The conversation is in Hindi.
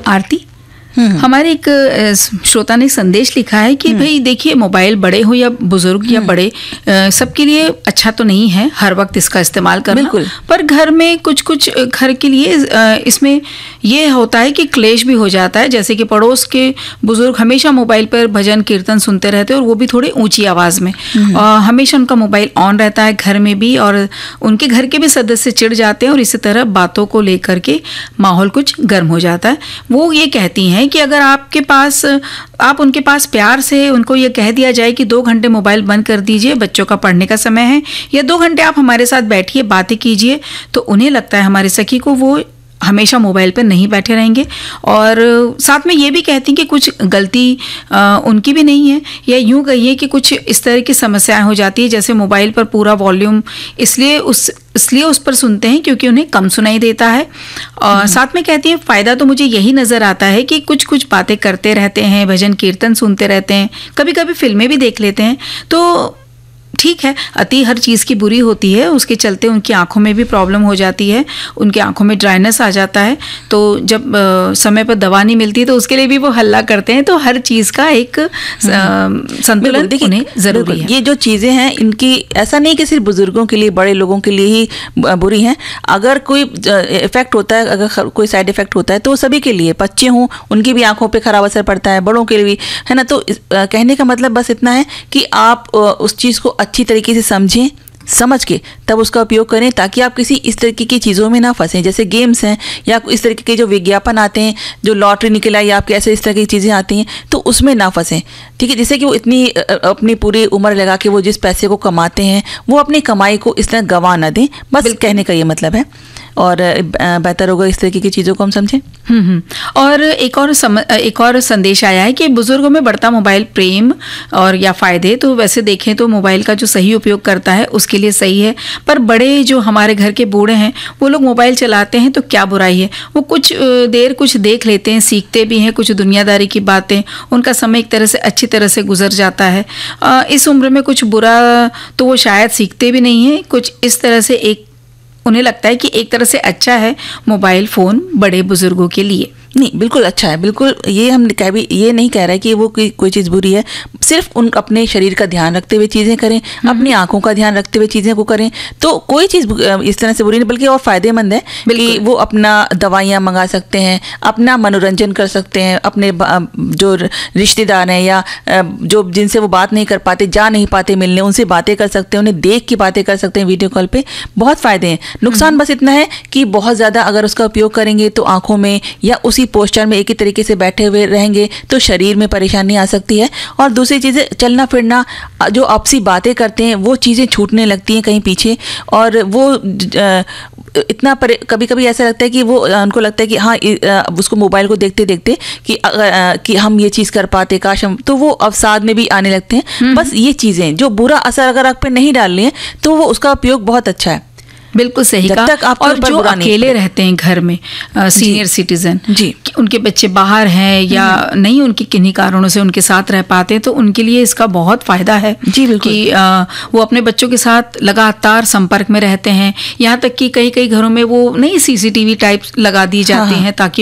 आरती, हमारे एक श्रोता ने संदेश लिखा है कि भाई देखिए, मोबाइल बड़े हो या बुजुर्ग या बड़े, सबके लिए अच्छा तो नहीं है हर वक्त इसका इस्तेमाल करना, पर घर में कुछ कुछ घर के लिए इसमें ये होता है कि क्लेश भी हो जाता है। जैसे कि पड़ोस के बुजुर्ग हमेशा मोबाइल पर भजन कीर्तन सुनते रहते हैं और वो भी थोड़ी ऊंची आवाज़ में, हमेशा उनका मोबाइल ऑन रहता है घर में भी, और उनके घर के भी सदस्य चिढ़ जाते हैं और इसी तरह बातों को लेकर के माहौल कुछ गर्म हो जाता है। वो ये कहती हैं कि अगर आप उनके पास प्यार से उनको ये कह दिया जाए कि 2 घंटे मोबाइल बंद कर दीजिए, बच्चों का पढ़ने का समय है, या 2 घंटे आप हमारे साथ बैठिए, बातें कीजिए, तो उन्हें लगता है हमारे सखी को वो हमेशा मोबाइल पर नहीं बैठे रहेंगे। और साथ में ये भी कहती हैं कि कुछ गलती उनकी भी नहीं है, या यूँ कहिए कि कुछ इस तरह की समस्याएं हो जाती है, जैसे मोबाइल पर पूरा वॉल्यूम इसलिए उस पर सुनते हैं क्योंकि उन्हें कम सुनाई देता है। और साथ में कहती हैं फ़ायदा तो मुझे यही नज़र आता है कि कुछ कुछ बातें करते रहते हैं, भजन कीर्तन सुनते रहते हैं, कभी कभी फिल्में भी देख लेते हैं। तो ठीक है, अति हर चीज़ की बुरी होती है, उसके चलते उनकी आंखों में भी प्रॉब्लम हो जाती है, उनकी आंखों में ड्राइनेस आ जाता है। तो जब समय पर दवा नहीं मिलती तो उसके लिए भी वो हल्ला करते हैं। तो हर चीज़ का एक संतुलन उन्हें ज़रूरी है। ये जो चीज़ें हैं इनकी ऐसा नहीं कि सिर्फ बुजुर्गों के लिए, बड़े लोगों के लिए ही बुरी हैं। अगर कोई इफेक्ट होता है, अगर कोई साइड इफेक्ट होता है तो सभी के लिए, बच्चे हों उनकी भी आंखों पर खराब असर पड़ता है, बड़ों के लिए भी, है ना। तो कहने का मतलब बस इतना है कि आप उस चीज़ को अच्छी तरीके से समझें, समझ के तब उसका उपयोग करें, ताकि आप किसी इस तरीके की चीज़ों में ना फंसें, जैसे गेम्स हैं या इस तरीके के जो विज्ञापन आते हैं, जो लॉटरी निकल आई या आपके ऐसे इस तरह की चीज़ें आती हैं, तो उसमें ना फंसें। ठीक है, जैसे कि वो इतनी अपनी पूरी उम्र लगा के वो जिस पैसे को कमाते हैं वो अपनी कमाई को इस तरह गंवा ना दें, बस कहने का ये मतलब है। और बेहतर होगा इस तरीके की चीज़ों को हम समझें। और एक और संदेश आया है कि बुजुर्गों में बढ़ता मोबाइल प्रेम और या फ़ायदे, तो वैसे देखें तो मोबाइल का जो सही उपयोग करता है उसके लिए सही है, पर बड़े जो हमारे घर के बूढ़े हैं वो लोग मोबाइल चलाते हैं तो क्या बुराई है, वो कुछ देर कुछ देख लेते हैं, सीखते भी हैं कुछ दुनियादारी की बातें, उनका समय एक तरह से अच्छी तरह से गुजर जाता है। इस उम्र में कुछ बुरा तो वो शायद सीखते भी नहीं हैं, कुछ इस तरह से उन्हें लगता है कि एक तरह से अच्छा है मोबाइल फ़ोन बड़े बुजुर्गों के लिए। नहीं, बिल्कुल अच्छा है, बिल्कुल। ये हम ये नहीं कह रहे कि वो कोई चीज़ बुरी है, सिर्फ उन अपने शरीर का ध्यान रखते हुए चीज़ें करें, अपनी आंखों का ध्यान रखते हुए चीज़ें को करें, तो कोई चीज़ इस तरह से बुरी नहीं, बल्कि और फ़ायदेमंद है कि वो अपना दवाइयाँ मंगा सकते हैं, अपना मनोरंजन कर सकते हैं, अपने जो रिश्तेदार हैं या जो जिनसे वो बात नहीं कर पाते, जा नहीं पाते मिलने, उनसे बातें कर सकते हैं, उन्हें देख के बातें कर सकते हैं वीडियो कॉल पे। बहुत फ़ायदे हैं। नुकसान बस इतना है कि बहुत ज़्यादा अगर उसका उपयोग करेंगे तो आँखों में या उसी पोस्चर में एक ही तरीके से बैठे हुए रहेंगे तो शरीर में परेशानी आ सकती है। और दूसरी चीज़ें, चलना फिरना, जो आपसी बातें करते हैं वो चीज़ें छूटने लगती हैं कहीं पीछे, और वो इतना कभी कभी ऐसा लगता है कि वो उनको लगता है कि हाँ, उसको मोबाइल को देखते देखते कि हम ये चीज़ कर पाते, काश हम, तो वो अवसाद में भी आने लगते हैं। बस ये चीज़ें जो बुरा असर अगर आप पे नहीं डाल रही हैं तो वो उसका उपयोग बहुत अच्छा है। बिल्कुल सही कहा। और जो अकेले रहते हैं घर में, सीनियर सिटीजन, उनके बच्चे बाहर हैं या नहीं, उनके किन्हीं कारणों से उनके साथ रह पाते हैं, तो उनके लिए इसका बहुत फ़ायदा है कि वो अपने बच्चों के साथ लगातार संपर्क में रहते हैं। यहाँ तक कि कई घरों में वो नहीं CCTV टाइप लगा दी जाती हैं ताकि